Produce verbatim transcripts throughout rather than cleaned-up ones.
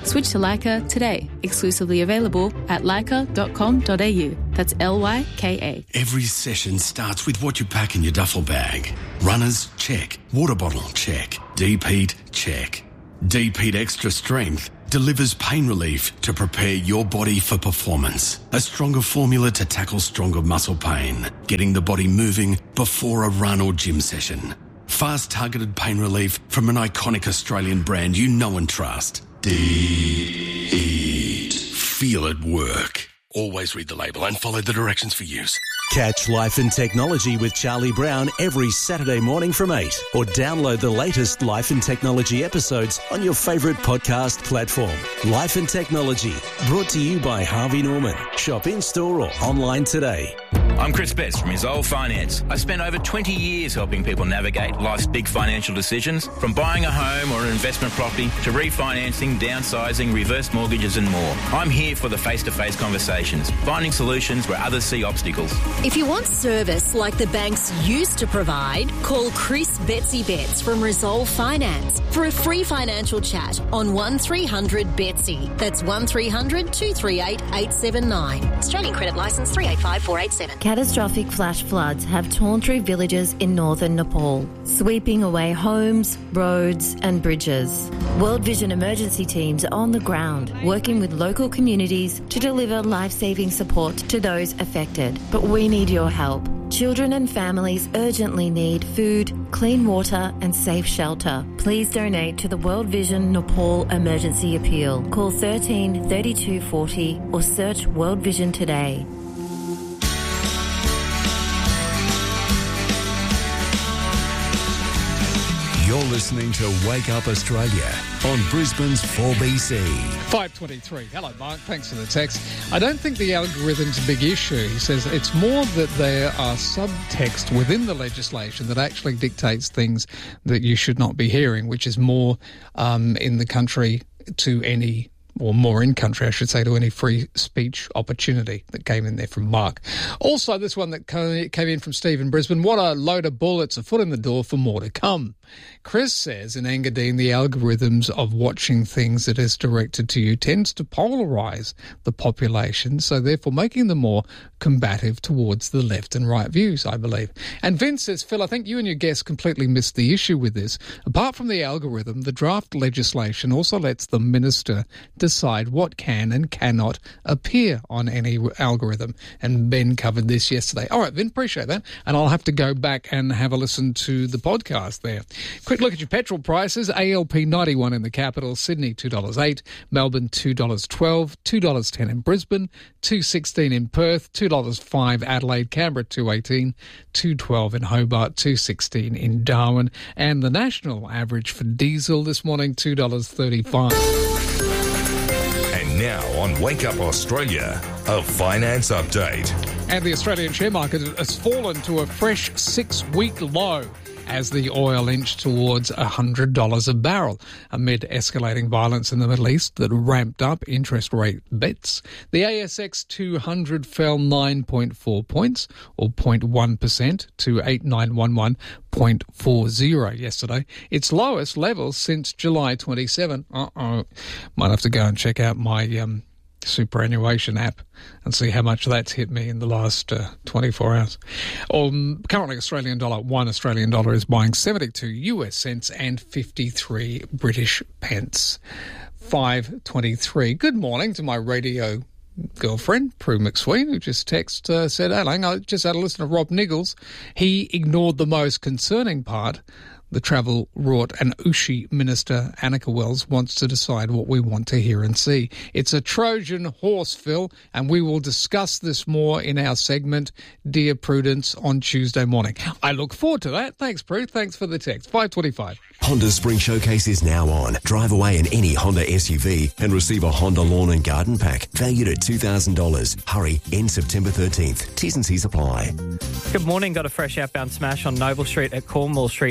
Switch to Leica today. Exclusively available at leica dot com dot a u. That's L Y K A. Every session starts with what you pack in your duffel bag. Runners, check. Water bottle, check. Deep heat, check. Deep Heat Extra Strength delivers pain relief to prepare your body for performance. A stronger formula to tackle stronger muscle pain, getting the body moving before a run or gym session. Fast targeted pain relief from an iconic Australian brand you know and trust. Deep Heat. Feel it work. Always read the label and follow the directions for use. Catch Life and Technology with Charlie Brown every Saturday morning from eight, or download the latest Life and Technology episodes on your favourite podcast platform. Life and Technology, brought to you by Harvey Norman. Shop in-store or online today. I'm Chris Best from Resolve Finance. I spent over twenty years helping people navigate life's big financial decisions, from buying a home or an investment property to refinancing, downsizing, reverse mortgages and more. I'm here for the face-to-face conversations, finding solutions where others see obstacles. If you want service like the banks used to provide, call Chris Betsy Betts from Resolve Finance for a free financial chat on one three hundred Betsy. That's one three hundred two three eight eight seven nine. Australian credit licence three eight five four eight seven. Catastrophic flash floods have torn through villages in northern Nepal, sweeping away homes, roads and bridges. World Vision emergency teams are on the ground, working with local communities to deliver life-saving support to those affected. But we need your help. Children and families urgently need food, clean water and safe shelter. Please donate to the World Vision Nepal Emergency Appeal. Call thirteen thirty-two forty or search World Vision today. You're listening to Wake Up Australia on Brisbane's four B C. five twenty-three. Hello, Mark. Thanks for the text. I don't think the algorithm's a big issue. He says it's more that there are subtext within the legislation that actually dictates things that you should not be hearing, which is more um, in the country to any or more in country, I should say, to any free speech opportunity that came in there from Mark. Also, this one that came in from Steve in Brisbane, what a load of bullets, a foot in the door for more to come. Chris says in Engadine, the algorithms of watching things that is directed to you tends to polarise the population, so therefore making them more combative towards the left and right views, I believe. And Vince says, Phil, I think you and your guests completely missed the issue with this. Apart from the algorithm, the draft legislation also lets the minister decide what can and cannot appear on any algorithm. And Ben covered this yesterday. All right, Vin, appreciate that. And I'll have to go back and have a listen to the podcast there. Quick look at your petrol prices. A L P ninety-one in the capital, Sydney two dollars eight, Melbourne two dollars twelve, two dollars ten in Brisbane, two dollars sixteen in Perth, two dollars five Adelaide, Canberra two dollars eighteen, two dollars twelve in Hobart, two dollars sixteen in Darwin, and the national average for diesel this morning, two dollars thirty-five. And now on Wake Up Australia, a finance update. And the Australian share market has fallen to a fresh six-week low as the oil inched towards one hundred dollars a barrel amid escalating violence in the Middle East that ramped up interest rate bets. The A S X two hundred fell nine point four points, or zero point one percent, to eight nine one one point four zero yesterday, its lowest level since July twenty-seventh. Uh-oh. Might have to go and check out my um, superannuation app and see how much that's hit me in the last uh, twenty-four hours. Um, currently, Australian dollar, one Australian dollar is buying seventy-two U S cents and fifty-three British pence. five twenty-three. Good morning to my radio girlfriend, Prue McSween, who just texted, uh, said, hey, Lang, I just had a listen to Rob Nichols. He ignored the most concerning part. The travel-wrought and Ushi Minister Annika Wells wants to decide what we want to hear and see. It's a Trojan horse, Phil, and we will discuss this more in our segment, Dear Prudence, on Tuesday morning. I look forward to that. Thanks, Prue. Thanks for the text. five twenty-five. Honda Spring Showcase is now on. Drive away in any Honda S U V and receive a Honda Lawn and Garden Pack valued at two thousand dollars. Hurry, end September thirteenth. T's and C's apply. Good morning. Got a fresh outbound smash on Noble Street at Cornwall Street in Fair.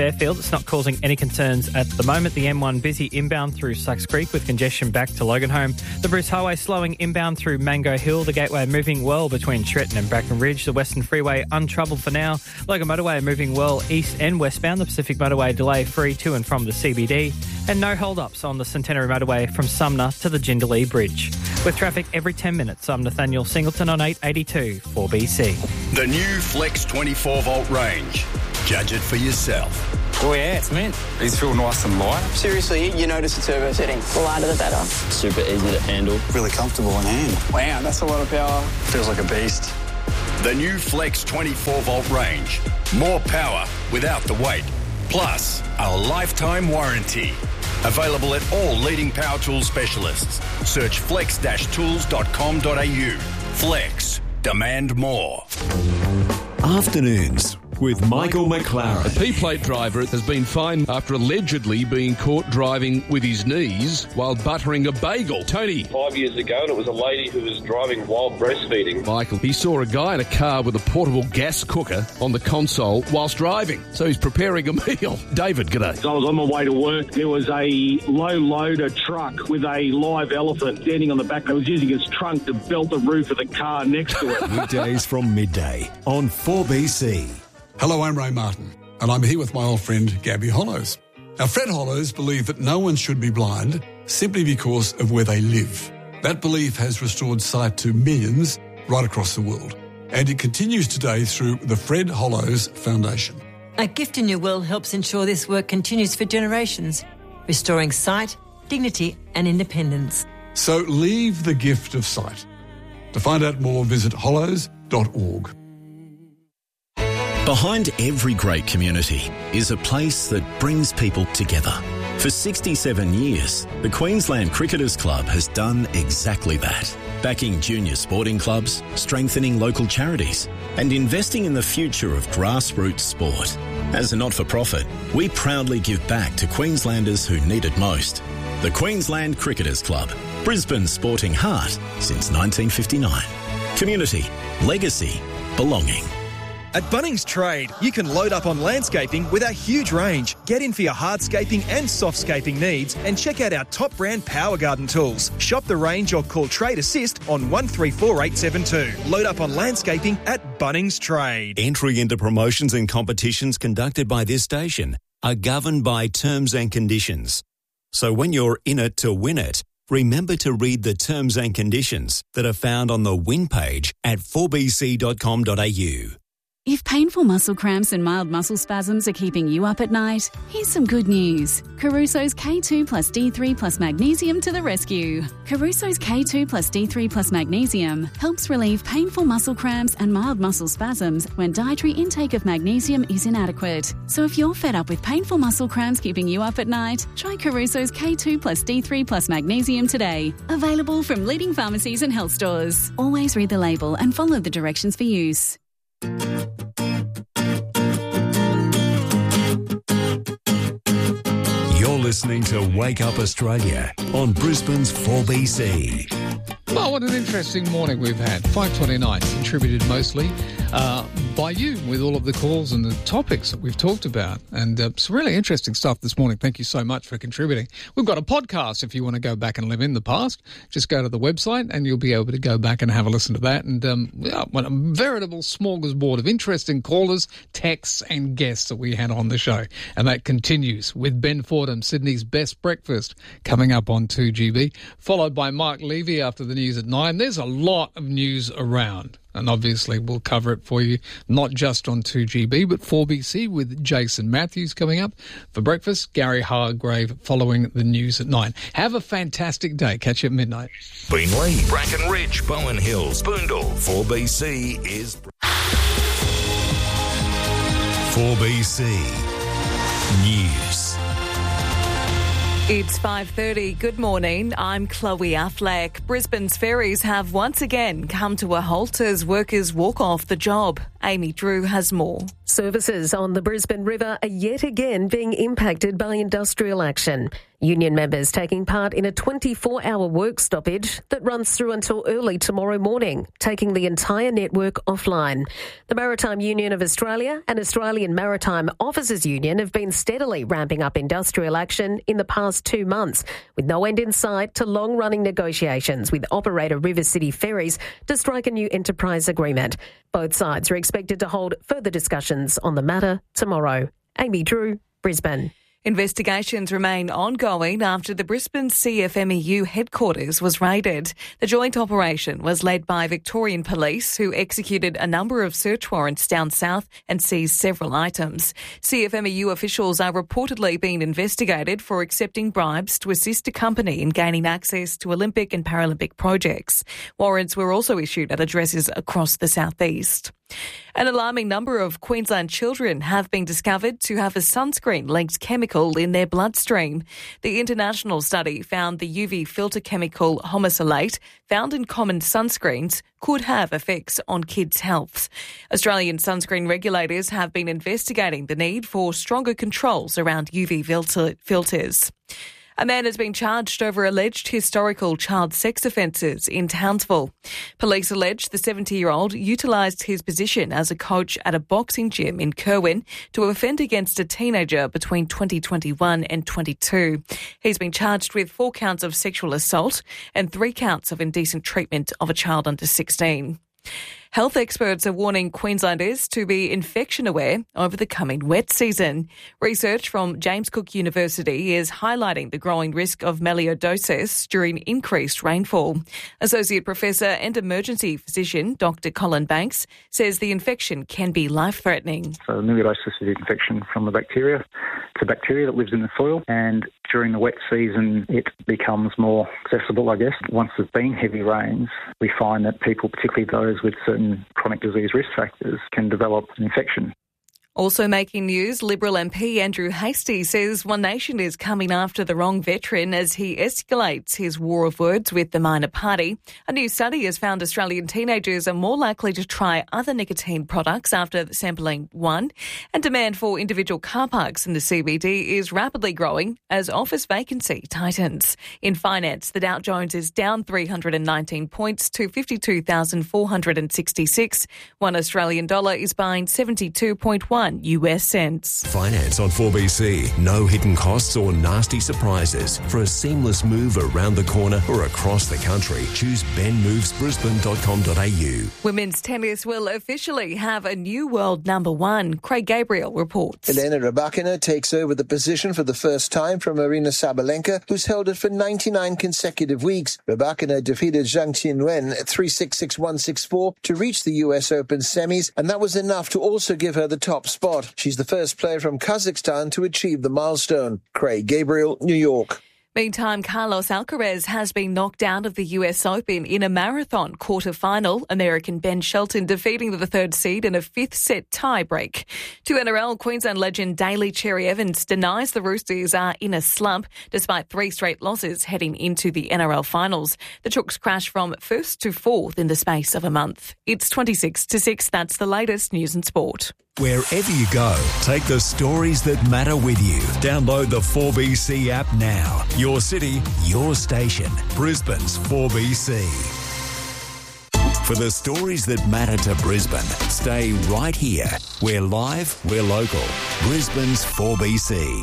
Fairfield. It's not causing any concerns at the moment. The M one busy inbound through Sucks Creek with congestion back to Loganholme. The Bruce Highway slowing inbound through Mango Hill. The Gateway moving well between Tretton and Bracken Ridge. The Western Freeway untroubled for now. Logan Motorway moving well east and westbound. The Pacific Motorway delay free to and from the C B D. And no hold-ups on the Centenary Motorway from Sumner to the Jindalee Bridge. With traffic every ten minutes, I'm Nathaniel Singleton on eight eighty-two four B C. The new Flex twenty-four volt range. Judge it for yourself. Oh yeah, it's mint. These feel nice and light. Seriously, you notice a turbo setting. The lighter the better. Super easy to handle. Really comfortable in hand. Wow, that's a lot of power. Feels like a beast. The new Flex twenty-four volt range. More power without the weight. Plus, a lifetime warranty. Available at all leading power tool specialists. Search flex dash tools dot com dot a u. Flex. Demand more. Afternoons with Michael McLaren. A P-plate driver has been fined after allegedly being caught driving with his knees while buttering a bagel. Tony. Five years ago, and it was a lady who was driving while breastfeeding. Michael, he saw a guy in a car with a portable gas cooker on the console whilst driving, so he's preparing a meal. David, g'day. So I was on my way to work. There was a low-loader truck with a live elephant standing on the back. I was using his trunk to belt the roof of the car next to it. Weekdays from midday on four B C. Hello, I'm Ray Martin, and I'm here with my old friend Gabby Hollows. Now, Fred Hollows believed that no one should be blind simply because of where they live. That belief has restored sight to millions right across the world, and it continues today through the Fred Hollows Foundation. A Gift in Your Will helps ensure this work continues for generations, restoring sight, dignity and independence. So leave the gift of sight. To find out more, visit hollows dot org. Behind every great community is a place that brings people together. For sixty-seven years, the Queensland Cricketers Club has done exactly that, backing junior sporting clubs, strengthening local charities, and investing in the future of grassroots sport. As a not-for-profit, we proudly give back to Queenslanders who need it most. The Queensland Cricketers Club, Brisbane's sporting heart since nineteen fifty-nine. Community, legacy, belonging. At Bunnings Trade, you can load up on landscaping with our huge range. Get in for your hardscaping and softscaping needs and check out our top brand Power Garden tools. Shop the range or call Trade Assist on one three four eight seven two. Load up on landscaping at Bunnings Trade. Entry into promotions and competitions conducted by this station are governed by terms and conditions. So when you're in it to win it, remember to read the terms and conditions that are found on the win page at four b c dot com dot a u. If painful muscle cramps and mild muscle spasms are keeping you up at night, here's some good news. Caruso's K two plus D three plus magnesium to the rescue. Caruso's K two plus D three plus magnesium helps relieve painful muscle cramps and mild muscle spasms when dietary intake of magnesium is inadequate. So if you're fed up with painful muscle cramps keeping you up at night, try Caruso's K two plus D three plus magnesium today. Available from leading pharmacies and health stores. Always read the label and follow the directions for use. You're listening to Wake Up Australia on Brisbane's four B C. Well, what an interesting morning we've had. five twenty-nine, contributed mostly uh, by you with all of the calls and the topics that we've talked about. And uh, some really interesting stuff this morning. Thank you so much for contributing. We've got a podcast if you want to go back and live in the past. Just go to the website and you'll be able to go back and have a listen to that. And um, yeah, what a veritable smorgasbord of interesting callers, texts and guests that we had on the show. And that continues with Ben Fordham, Sydney's Best Breakfast, coming up on two G B, followed by Mark Levy after the news at nine. There's a lot of news around, and obviously we'll cover it for you, not just on two G B, but four B C with Jason Matthews coming up for breakfast. Gary Hargrave following the news at nine. Have a fantastic day. Catch you at midnight. Beenleigh, Bracken Ridge, Bowen Hills, Boondall. four B C is four B C News. It's five thirty. Good morning. I'm Chloe Affleck. Brisbane's ferries have once again come to a halt as workers walk off the job. Amy Drew has more. Services on the Brisbane River are yet again being impacted by industrial action. Union members taking part in a twenty-four hour work stoppage that runs through until early tomorrow morning, taking the entire network offline. The Maritime Union of Australia and Australian Maritime Officers Union have been steadily ramping up industrial action in the past two months, with no end in sight to long-running negotiations with operator River City Ferries to strike a new enterprise agreement. Both sides are expected to hold further discussions on the matter tomorrow. Amy Drew, Brisbane. Investigations remain ongoing after the Brisbane C F M E U headquarters was raided. The joint operation was led by Victorian Police, who executed a number of search warrants down south and seized several items. C F M E U officials are reportedly being investigated for accepting bribes to assist a company in gaining access to Olympic and Paralympic projects. Warrants were also issued at addresses across the southeast. An alarming number of Queensland children have been discovered to have a sunscreen-linked chemical in their bloodstream. The international study found the U V filter chemical homosalate, found in common sunscreens, could have effects on kids' health. Australian sunscreen regulators have been investigating the need for stronger controls around U V filter- filters. A man has been charged over alleged historical child sex offences in Townsville. Police allege the seventy-year-old utilised his position as a coach at a boxing gym in Kerwin to offend against a teenager between twenty twenty-one and twenty-two. He's been charged with four counts of sexual assault and three counts of indecent treatment of a child under sixteen. Health experts are warning Queenslanders to be infection aware over the coming wet season. Research from James Cook University is highlighting the growing risk of melioidosis during increased rainfall. Associate Professor and Emergency Physician Doctor Colin Banks says the infection can be life-threatening. So melioidosis is infection from a bacteria. It's a bacteria that lives in the soil, and during the wet season it becomes more accessible, I guess. Once there's been heavy rains, we find that people, particularly those with certain chronic disease risk factors, can develop an infection. Also making news, Liberal M P Andrew Hastie says One Nation is coming after the wrong veteran as he escalates his war of words with the minor party. A new study has found Australian teenagers are more likely to try other nicotine products after sampling one, and demand for individual car parks in the C B D is rapidly growing as office vacancy tightens. In finance, the Dow Jones is down three hundred nineteen points to fifty-two thousand four hundred sixty-six. One Australian dollar is buying seventy-two point one U S cents. Finance on four B C. No hidden costs or nasty surprises. For a seamless move around the corner or across the country, choose ben moves brisbane dot com dot a u. Women's tennis will officially have a new world number one. Craig Gabriel reports. Elena Rybakina takes over the position for the first time from Arina Sabalenka, who's held it for ninety-nine consecutive weeks. Rybakina defeated Zhang Qinwen three six six one six four to reach the U S Open semis, and that was enough to also give her the top spot. She's the first player from Kazakhstan to achieve the milestone. Craig Gabriel, New York. Meantime, Carlos Alcaraz has been knocked out of the U S Open in a marathon quarter-final, American Ben Shelton defeating the third seed in a fifth-set tie-break. To N R L, Queensland legend Daly Cherry Evans denies the Roosters are in a slump despite three straight losses heading into the N R L finals. The Chooks crashed from first to fourth in the space of a month. It's twenty-six to six. That's the latest news and sport. Wherever you go, take the stories that matter with you. Download the four B C app now. Your city, your station. Brisbane's four B C. For the stories that matter to Brisbane, stay right here. We're live, we're local. Brisbane's four B C.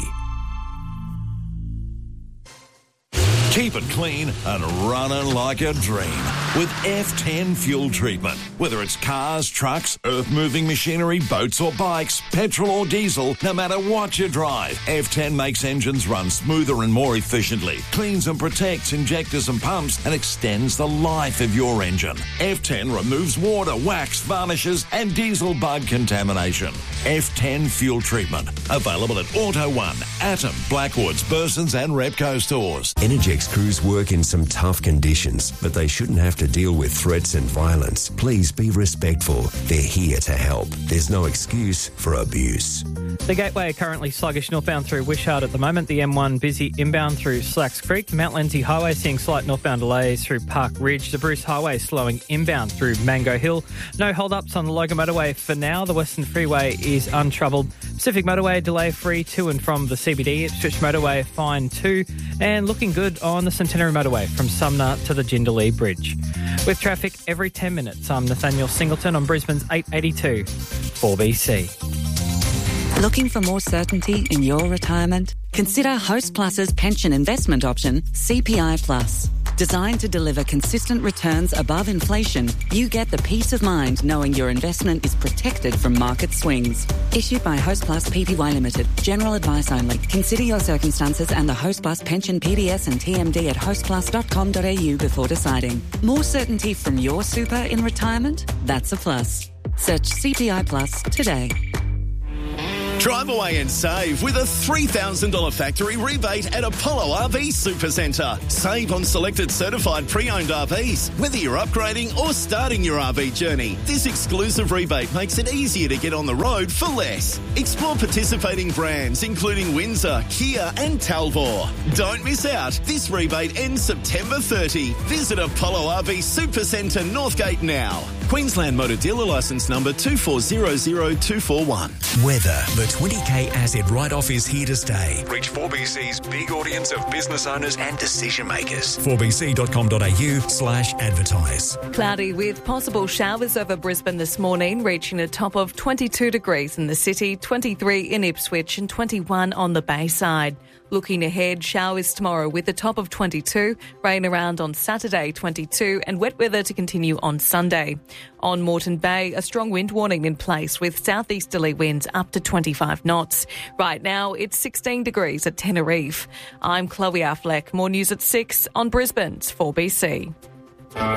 Keep it clean and running like a dream with F ten fuel treatment. Whether it's cars, trucks, earth-moving machinery, boats or bikes, petrol or diesel, no matter what you drive, F ten makes engines run smoother and more efficiently, cleans and protects injectors and pumps, and extends the life of your engine. F ten removes water, wax, varnishes, and diesel bug contamination. F ten fuel treatment. Available at Auto One, Atom, Blackwoods, Burson's and Repco stores. Energex Flex crews work in some tough conditions, but they shouldn't have to deal with threats and violence. Please be respectful. They're here to help. There's no excuse for abuse. The Gateway currently sluggish northbound through Wishart at the moment. The M one busy inbound through Slacks Creek. Mount Lensey Highway seeing slight northbound delays through Park Ridge. The Bruce Highway slowing inbound through Mango Hill. No hold-ups on the Logan Motorway for now. The Western Freeway is untroubled. Pacific Motorway delay-free to and from the C B D. Ipswich Motorway fine too. And looking good on the Centenary Motorway from Sumner to the Jindalee Bridge. With traffic every ten minutes, I'm Nathaniel Singleton on Brisbane's eight eighty-two four B C. Looking for more certainty in your retirement? Consider Host Plus's pension investment option, C P I Plus. Designed to deliver consistent returns above inflation, you get the peace of mind knowing your investment is protected from market swings. Issued by Host Plus Pty Limited. General advice only. Consider your circumstances and the Host Plus pension P D S and T M D at host plus dot com dot a u before deciding. More certainty from your super in retirement? That's a plus. Search C P I Plus today. Drive away and save with a three thousand dollars factory rebate at Apollo R V Supercentre. Save on selected certified pre-owned R Vs, whether you're upgrading or starting your R V journey. This exclusive rebate makes it easier to get on the road for less. Explore participating brands including Windsor, Kia and Talbot. Don't miss out. This rebate ends September thirtieth. Visit Apollo R V Supercentre Northgate now. Queensland Motor Dealer Licence number two four zero zero two four one. Weather. The twenty K asset write-off is here to stay. Reach four B C's big audience of business owners and decision makers. four b c dot com dot a u slash advertise. Cloudy with possible showers over Brisbane this morning, reaching a top of twenty-two degrees in the city, twenty-three in Ipswich and twenty-one on the Bayside. Looking ahead, showers tomorrow with a top of twenty-two, rain around on Saturday twenty-two and wet weather to continue on Sunday. On Moreton Bay, a strong wind warning in place with southeasterly winds up to twenty-five knots. Right now, it's sixteen degrees at Tenerife. I'm Chloe Affleck. More news at six on Brisbane's four B C.